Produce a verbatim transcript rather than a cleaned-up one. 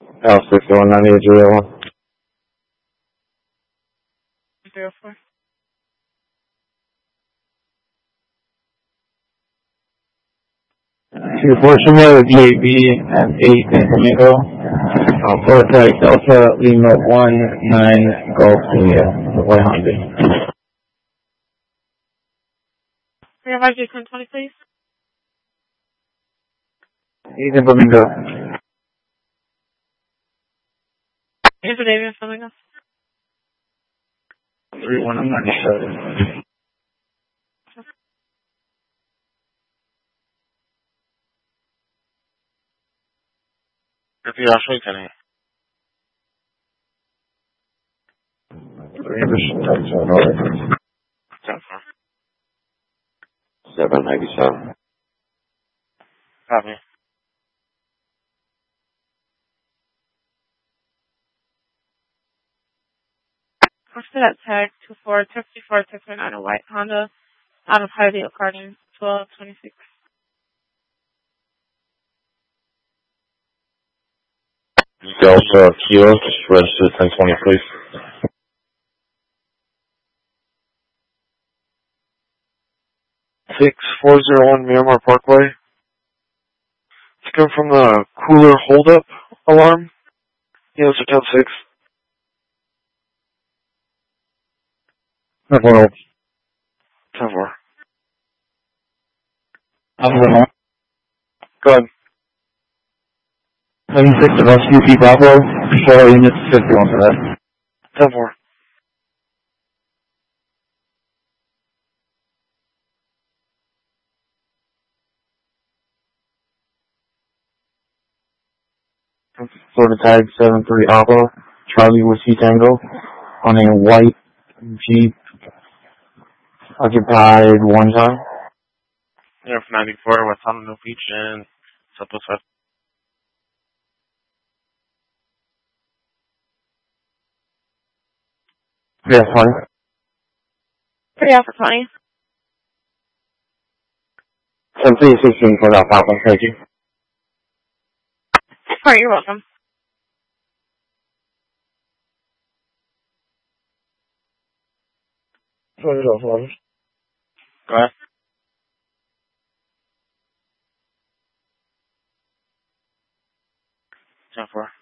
L six one nine eight zero one. Zero four. Two four Shimmer, J B and eight Incognito. Uh, four Flight Delta Lima one nine Golf India. one hundred. Can I have Jason twenty, please? Ethan Flamingo. Here's the David Flamingo. three one nine seven. Repeat after me, Kenny. seven ninety-seven. Copy. After that tag, two four, two four, two four nine, a white Honda, out of Hialeah Garden, twelve twenty-six. Delta Kilo, just registered ten twenty, please. six four zero one Miramar Parkway. It's coming from the cooler holdup alarm. Yes, account six. ten four. ten four. I'm going on. Go ahead. seventy-six of S U P Bravo. Four units, fifty-one for that. ten four. Florida tag seven three Alpha, Charlie Whiskey Tango, on a white Jeep, occupied one time. Air for ninety-four, West Honolulu Beach, and Southwest West. Yeah, twenty. Three Alpha twenty. Seventeen sixteen for that Alpha, thank you. All right, you're welcome. Go ahead. ten four.